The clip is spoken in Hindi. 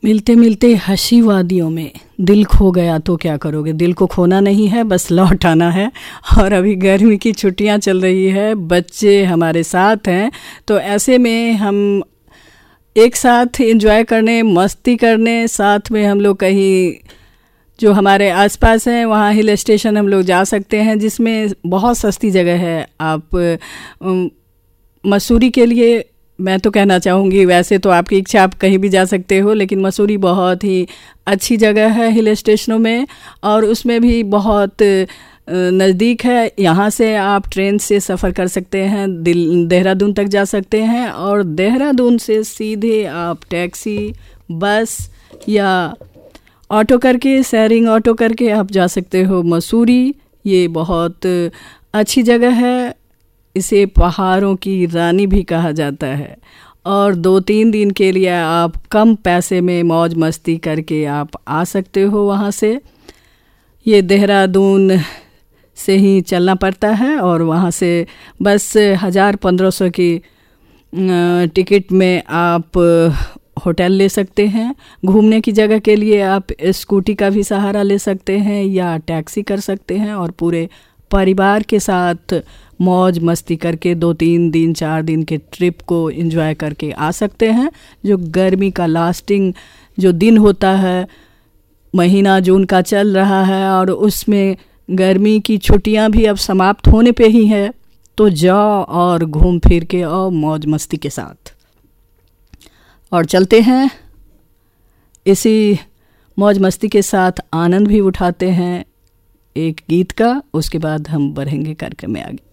मिलते मिलते हंसी वादियों में दिल खो गया तो क्या करोगे। दिल को खोना नहीं है, बस लौट आना है। और अभी गर्मी की छुट्टियां चल रही है, बच्चे हमारे साथ हैं, तो ऐसे में हम एक साथ एंजॉय करने, मस्ती करने, साथ में हम लोग कहीं जो हमारे आसपास हैं वहाँ हिल स्टेशन हम लोग जा सकते हैं, जिसमें बहुत सस्ती जगह है। आप मसूरी के लिए मैं तो कहना चाहूँगी, वैसे तो आपकी इच्छा, आप कहीं भी जा सकते हो, लेकिन मसूरी बहुत ही अच्छी जगह है हिल स्टेशनों में, और उसमें भी बहुत नज़दीक है। यहाँ से आप ट्रेन से सफ़र कर सकते हैं, देहरादून तक जा सकते हैं, और देहरादून से सीधे आप टैक्सी, बस या ऑटो करके, शेयरिंग ऑटो करके आप जा सकते हो मसूरी। ये बहुत अच्छी जगह है, इसे पहाड़ों की रानी भी कहा जाता है, और 2-3 दिन के लिए आप कम पैसे में मौज मस्ती करके आप आ सकते हो वहाँ से। ये देहरादून से ही चलना पड़ता है, और वहाँ से बस 1000-1500 की टिकट में आप होटल ले सकते हैं। घूमने की जगह के लिए आप स्कूटी का भी सहारा ले सकते हैं या टैक्सी कर सकते हैं, और पूरे परिवार के साथ मौज मस्ती करके 2-3 दिन 4 दिन के ट्रिप को एंजॉय करके आ सकते हैं। जो गर्मी का लास्टिंग जो दिन होता है, महीना जून का चल रहा है, और उसमें गर्मी की छुट्टियां भी अब समाप्त होने पे ही है, तो जाओ और घूम फिर के आओ मौज मस्ती के साथ। और चलते हैं इसी मौज मस्ती के साथ, आनंद भी उठाते हैं एक गीत का, उसके बाद हम बढ़ेंगे कार्यक्रम में आगे।